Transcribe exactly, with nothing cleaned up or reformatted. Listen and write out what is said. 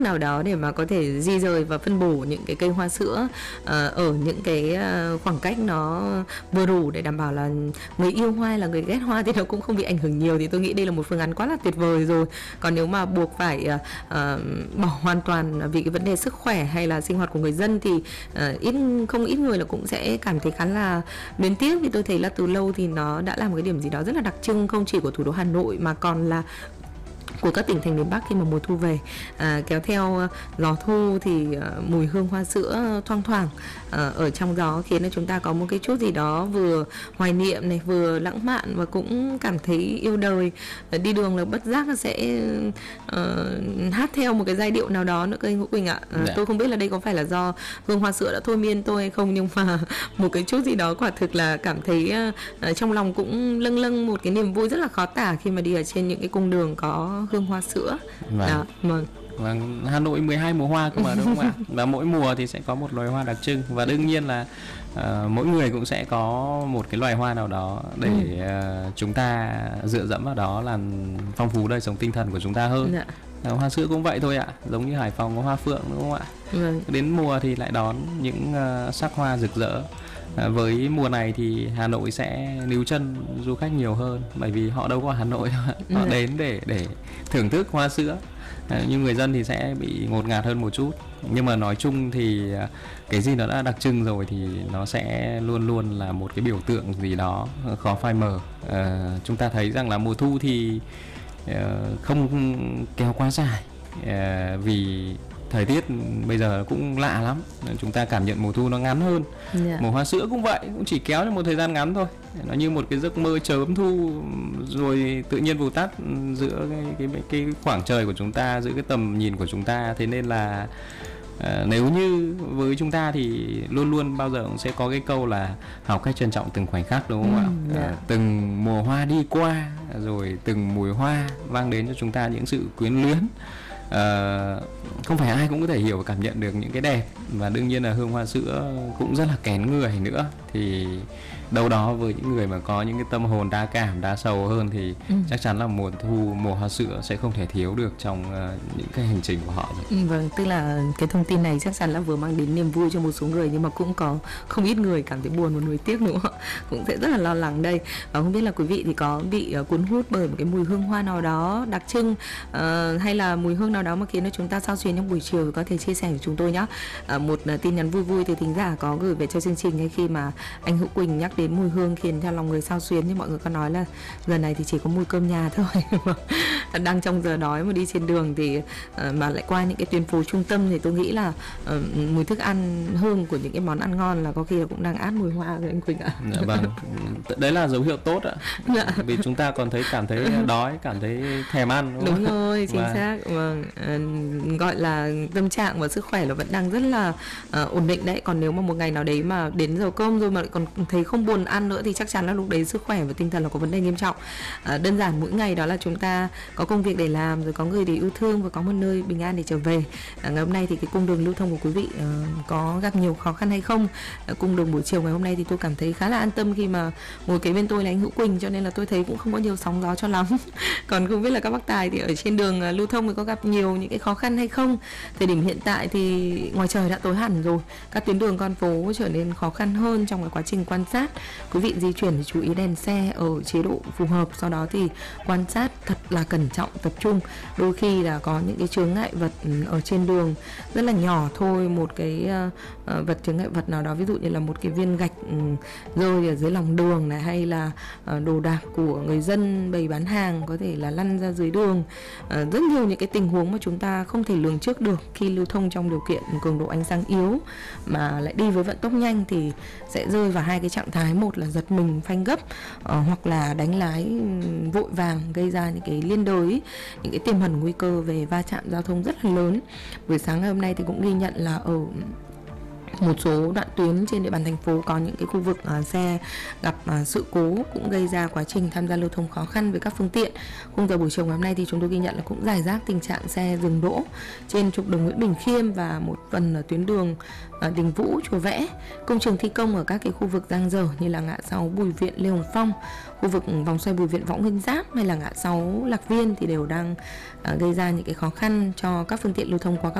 nào đó để mà có thể di rời và phân bổ những cái cây hoa sữa ờ, ở những cái ờ, khoảng cách nó vừa đủ để đảm bảo là người yêu hoa hay là người ghét hoa thì nó cũng không bị ảnh hưởng nhiều, thì tôi nghĩ đây là một phương án quá là tuyệt vời rồi. Còn nếu mà buộc phải ờ, ờ, bỏ hoàn toàn vì cái vấn đề sức khỏe hay là sinh hoạt của người dân thì ờ, ít không ít người là cũng sẽ cảm thấy khá là luyến tiếc, vì tôi thấy là từ lâu thì nó đã là một cái điểm gì đó rất là đặc trưng, không chỉ của thủ đô Hà Nội mà còn là của các tỉnh thành miền Bắc khi mà mùa thu về. À, kéo theo gió thu thì uh, mùi hương hoa sữa thoang thoảng uh, ở trong gió khiến cho chúng ta có một cái chút gì đó vừa hoài niệm này, vừa lãng mạn và cũng cảm thấy yêu đời. Uh, đi đường là bất giác sẽ uh, hát theo một cái giai điệu nào đó nữa cơ anh Hữu Quỳnh ạ. Uh, dạ. Tôi không biết là đây có phải là do hương hoa sữa đã thôi miên tôi hay không, nhưng mà một cái chút gì đó quả thực là cảm thấy uh, trong lòng cũng lâng lâng một cái niềm vui rất là khó tả khi mà đi ở trên những cái cung đường có hương hoa sữa. Vâng. Đó, vâng. Vâng, Hà Nội mười hai mùa hoa cơ mà, đúng không ạ? Và mỗi mùa thì sẽ có một loài hoa đặc trưng, và đương nhiên là uh, mỗi người cũng sẽ có một cái loài hoa nào đó để uh, chúng ta dựa dẫm vào đó làm phong phú đời sống tinh thần của chúng ta hơn. Dạ. Uh, hoa sữa cũng vậy thôi ạ, giống như Hải Phòng có hoa phượng, đúng không ạ? Vâng. Đến mùa thì lại đón những uh, sắc hoa rực rỡ. À, với mùa này thì Hà Nội sẽ níu chân du khách nhiều hơn, bởi vì họ đâu có Hà Nội đâu, họ đến để để thưởng thức hoa sữa. À, nhưng người dân thì sẽ bị ngột ngạt hơn một chút, nhưng mà nói chung thì cái gì nó đã đặc trưng rồi thì nó sẽ luôn luôn là một cái biểu tượng gì đó khó phai mờ. À, chúng ta thấy rằng là mùa thu thì uh, không kéo quá dài, uh, vì thời tiết bây giờ cũng lạ lắm, chúng ta cảm nhận mùa thu nó ngắn hơn. Yeah. Mùa hoa sữa cũng vậy, cũng chỉ kéo trong một thời gian ngắn thôi, nó như một cái giấc mơ chớm thu rồi tự nhiên vụt tắt giữa cái, cái cái khoảng trời của chúng ta, giữa cái tầm nhìn của chúng ta. Thế nên là à, nếu như với chúng ta thì luôn luôn bao giờ cũng sẽ có cái câu là học cách trân trọng từng khoảnh khắc, đúng không mm, ạ? Yeah. À, từng mùa hoa đi qua rồi từng mùi hoa mang đến cho chúng ta những sự quyến luyến. Uh, không phải ai cũng có thể hiểu và cảm nhận được những cái đẹp, và đương nhiên là hương hoa sữa cũng rất là kén người nữa. Thì đâu đó với những người mà có những cái tâm hồn đa cảm, đa sầu hơn thì ừ. chắc chắn là mùa thu, mùa hoa sữa sẽ không thể thiếu được trong uh, những cái hành trình của họ rồi. Ừ, vâng, tức là cái thông tin này chắc chắn là vừa mang đến niềm vui cho một số người, nhưng mà cũng có không ít người cảm thấy buồn và nuối tiếc nữa, cũng sẽ rất là lo lắng đây. Và không biết là quý vị thì có bị uh, cuốn hút bởi một cái mùi hương hoa nào đó đặc trưng, uh, hay là mùi hương nào đó mà khiến cho chúng ta xao xuyến trong buổi chiều, có thể chia sẻ với chúng tôi nhé. Uh, một uh, tin nhắn vui vui từ thính giả có gửi về cho chương trình ngay khi mà anh Hữu Quỳnh nhắc đến mùi hương khiến cho lòng người xao xuyến, thì mọi người có nói là giờ này thì chỉ có mùi cơm nhà thôi. Đang trong giờ đói mà đi trên đường thì uh, mà lại qua những cái tuyến phố trung tâm thì tôi nghĩ là uh, mùi thức ăn, hương của những cái món ăn ngon là có khi là cũng đang át mùi hoa rồi anh Quỳnh ạ. Dạ, vâng, đấy là dấu hiệu tốt ạ. Dạ. Vì chúng ta còn thấy cảm thấy đói, cảm thấy thèm ăn, đúng, đúng rồi, chính và... xác. Vâng, uh, gọi là tâm trạng và sức khỏe là vẫn đang rất là uh, ổn định đấy. Còn nếu mà một ngày nào đấy mà đến giờ cơm rồi mà lại còn thấy không buồn ăn nữa thì chắc chắn là lúc đấy sức khỏe và tinh thần là có vấn đề nghiêm trọng. Uh, đơn giản mỗi ngày đó là chúng ta có công việc để làm, rồi có người để yêu thương và có một nơi bình an để trở về. À, ngày hôm nay thì cái cung đường lưu thông của quý vị uh, có gặp nhiều khó khăn hay không? Uh, cung đường buổi chiều ngày hôm nay thì tôi cảm thấy khá là an tâm khi mà ngồi kế bên tôi là anh Hữu Quỳnh, cho nên là tôi thấy cũng không có nhiều sóng gió cho lắm. Còn không biết là các bác Tài thì ở trên đường uh, lưu thông thì có gặp nhiều những cái khó khăn hay không? Thời điểm hiện tại thì ngoài trời đã tối hẳn rồi, các tuyến đường con phố trở nên khó khăn hơn trong cái quá trình quan sát. Quý vị di chuyển thì chú ý đèn xe ở chế độ phù hợp, sau đó thì quan sát thật là cẩn trọng, tập trung. Đôi khi là có những cái chướng ngại vật ở trên đường rất là nhỏ thôi, một cái uh, vật chướng ngại vật nào đó, ví dụ như là một cái viên gạch um, rơi ở dưới lòng đường này, hay là uh, đồ đạc của người dân bày bán hàng có thể là lăn ra dưới đường. Uh, rất nhiều những cái tình huống mà chúng ta không thể lường trước được khi lưu thông trong điều kiện cường độ ánh sáng yếu mà lại đi với vận tốc nhanh thì sẽ rơi vào hai cái trạng thái: một là giật mình phanh gấp, uh, hoặc là đánh lái vội vàng, gây ra những cái liên đới, những cái tiềm ẩn nguy cơ về va chạm giao thông rất là lớn. Buổi sáng ngày hôm nay thì cũng ghi nhận là ở một số đoạn tuyến trên địa bàn thành phố có những cái khu vực uh, xe gặp uh, sự cố cũng gây ra quá trình tham gia lưu thông khó khăn với các phương tiện. Khung giờ buổi chiều ngày hôm nay thì chúng tôi ghi nhận là cũng rải rác tình trạng xe dừng đỗ trên trục đường Nguyễn Bình Khiêm và một phần ở tuyến đường uh, Đình Vũ, Chùa Vẽ. Công trường thi công ở các cái khu vực dang dở như là ngã sáu Bùi Viện, Lê Hồng Phong, khu vực vòng xoay Bùi Viện, Võ Nguyên Giáp hay là ngã sáu Lạc Viên thì đều đang uh, gây ra những cái khó khăn cho các phương tiện lưu thông qua các